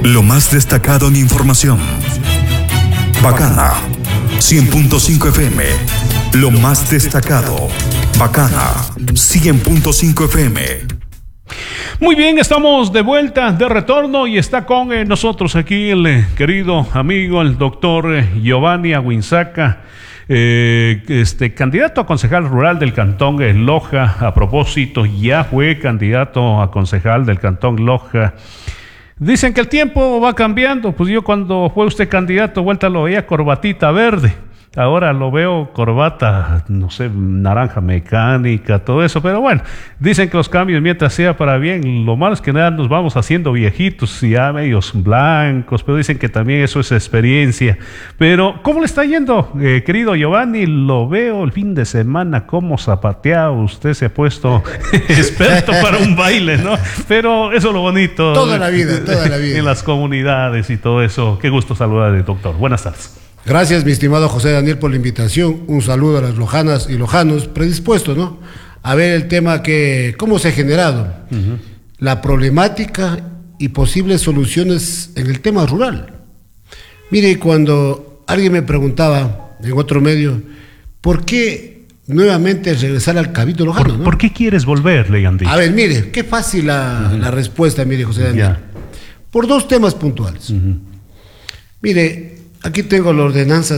Lo más destacado en información. Bacana 100.5 FM. Lo más destacado. Bacana 100.5 FM. Muy bien, estamos de vuelta, de retorno, y está con nosotros aquí el querido amigo, el doctor Giovanni Aguinzaca, candidato a concejal rural del Cantón Loja. A propósito, ya fue candidato a concejal del Cantón Loja. Dicen que el tiempo va cambiando. Pues yo, cuando fue usted candidato, vuelta lo veía corbatita verde. Ahora lo veo corbata, no sé, naranja mecánica, todo eso. Pero bueno, dicen que los cambios, mientras sea para bien. Lo malo es que nada, nos vamos haciendo viejitos, ya medios blancos, pero dicen que también eso es experiencia. Pero ¿cómo le está yendo, querido Giovanni? Lo veo el fin de semana, cómo zapatea. Usted se ha puesto experto para un baile, ¿no? Pero eso es lo bonito. Toda la vida. En las comunidades y todo eso. Qué gusto saludarle, doctor. Buenas tardes. Gracias, mi estimado José Daniel, por la invitación. Un saludo a las lojanas y lojanos predispuestos, ¿no?, a ver el tema cómo se ha generado, la problemática y posibles soluciones en el tema rural. Mire, cuando alguien me preguntaba en otro medio, ¿por qué nuevamente regresar al Cabildo Lojano? ¿Por qué quieres volver, le han dicho? A ver, mire, qué fácil la respuesta, mire, José Daniel. Ya. Por dos temas puntuales. Mire, aquí tengo la ordenanza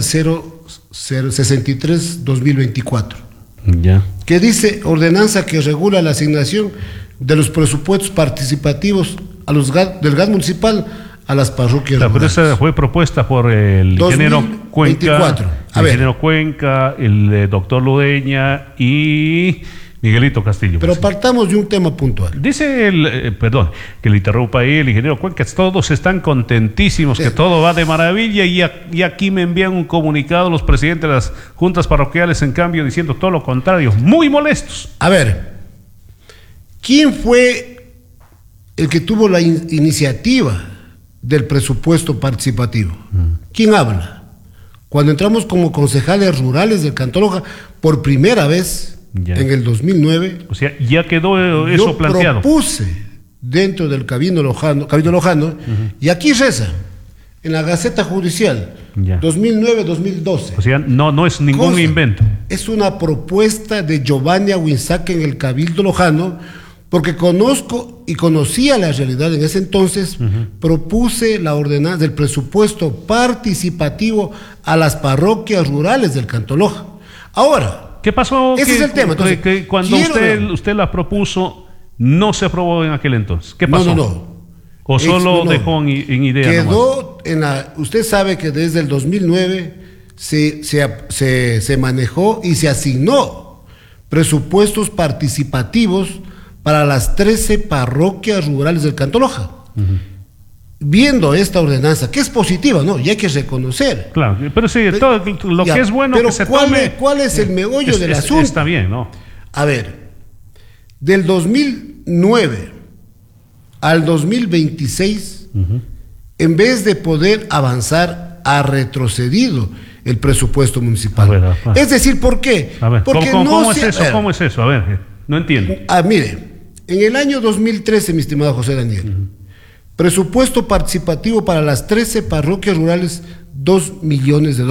0063-2024, que dice: ordenanza que regula la asignación de los presupuestos participativos del gas municipal a las parroquias rurales. Pero esa fue propuesta por el ingeniero Cuenca, el doctor Ludeña y Miguelito Castillo. Pero partamos de un tema puntual. Dice que le interrumpa ahí el ingeniero Cuenca, todos están contentísimos, que todo va de maravilla, y aquí me envían un comunicado los presidentes de las juntas parroquiales, en cambio, diciendo todo lo contrario, muy molestos. A ver, ¿quién fue el que tuvo la iniciativa del presupuesto participativo? ¿Quién habla? Cuando entramos como concejales rurales del Cantón Loja, por primera vez, en el 2009, o sea, ya quedó eso planteado. Yo propuse dentro del Cabildo Lojano, y aquí reza, en la Gaceta Judicial, 2009-2012. O sea, no es ningún invento. Es una propuesta de Giovanni Aguinzaca en el Cabildo Lojano, porque conocía la realidad en ese entonces. Propuse la ordenanza del presupuesto participativo a las parroquias rurales del Cantón Loja. Ahora, ¿qué pasó? Ese es el tema. Entonces, que cuando usted la propuso, no se aprobó en aquel entonces. ¿Qué pasó? No. ¿O solo dejó en idea? Quedó usted sabe que desde el 2009 se manejó y se asignó presupuestos participativos para las 13 parroquias rurales del Cantón Loja. Viendo esta ordenanza, que es positiva, ¿no? Y hay que reconocer. Claro, pero sí, todo lo que es bueno que se tome. ¿Cuál es el meollo del asunto? Está bien, ¿no? A ver, del 2009 al 2026, en vez de poder avanzar, ha retrocedido el presupuesto municipal. Es decir, ¿por qué? A ver, porque ¿cómo es eso? ¿Cómo es eso? A ver, no entiendo. Mire, en el año 2013, mi estimado José Daniel, presupuesto participativo para las 13 parroquias rurales, $2 millones.